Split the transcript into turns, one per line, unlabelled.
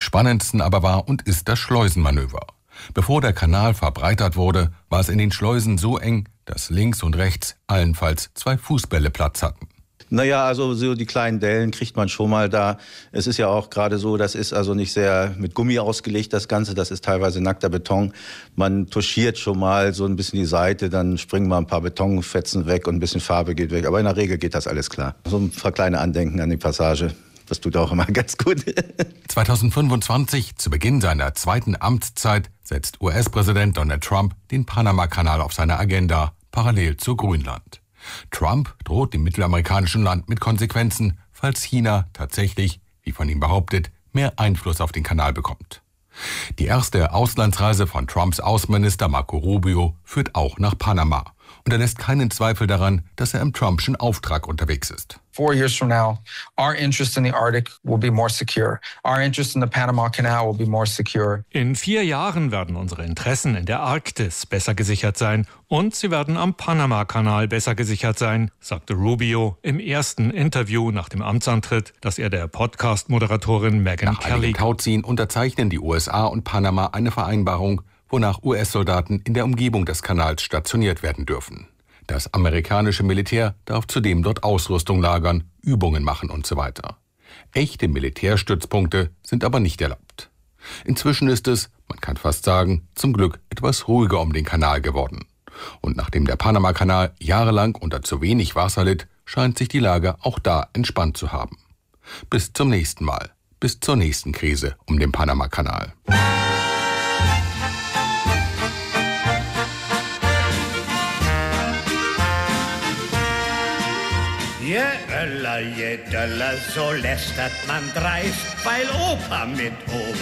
spannendsten aber war und ist das Schleusenmanöver. Bevor der Kanal verbreitert wurde, war es in den Schleusen so eng, dass links und rechts allenfalls 2 Fußbälle Platz hatten.
Naja, also so die kleinen Dellen kriegt man schon mal da. Es ist ja auch gerade so, das ist also nicht sehr mit Gummi ausgelegt, das Ganze. Das ist teilweise nackter Beton. Man touchiert schon mal so ein bisschen die Seite, dann springen mal ein paar Betonfetzen weg und ein bisschen Farbe geht weg. Aber in der Regel geht das alles klar. So ein paar kleine Andenken an die Passage. Das tut auch immer ganz gut.
2025, zu Beginn seiner 2. Amtszeit, setzt US-Präsident Donald Trump den Panama-Kanal auf seine Agenda, parallel zu Grönland. Trump droht dem mittelamerikanischen Land mit Konsequenzen, falls China tatsächlich, wie von ihm behauptet, mehr Einfluss auf den Kanal bekommt. Die erste Auslandsreise von Trumps Außenminister Marco Rubio führt auch nach Panama. Und er lässt keinen Zweifel daran, dass er im Trumpschen Auftrag unterwegs ist.
4 years from now, our interest in the Arctic will be more secure. Our interest in the Panama Canal will be more secure.
In 4 Jahren werden unsere Interessen in der Arktis besser gesichert sein und sie werden am Panama-Kanal besser gesichert sein, sagte Rubio im ersten Interview nach dem Amtsantritt, das er der Podcast-Moderatorin Megyn
Nach
Kelly
einigem Tauziehen unterzeichnen die USA und Panama eine Vereinbarung, wonach US-Soldaten in der Umgebung des Kanals stationiert werden dürfen. Das amerikanische Militär darf zudem dort Ausrüstung lagern, Übungen machen und so weiter. Echte Militärstützpunkte sind aber nicht erlaubt. Inzwischen ist es, man kann fast sagen, zum Glück etwas ruhiger um den Kanal geworden. Und nachdem der Panama-Kanal jahrelang unter zu wenig Wasser litt, scheint sich die Lage auch da entspannt zu haben. Bis zum nächsten Mal, bis zur nächsten Krise um den Panama-Kanal.
Je Öller, so lästert man dreist, weil Opa mit Oma